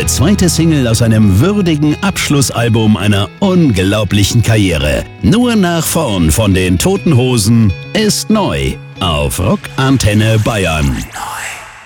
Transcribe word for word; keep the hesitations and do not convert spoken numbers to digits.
ihre zweite Single aus einem würdigen Abschlussalbum einer unglaublichen Karriere. Nur nach vorn von den Toten Hosen ist neu auf Rock Antenne Bayern.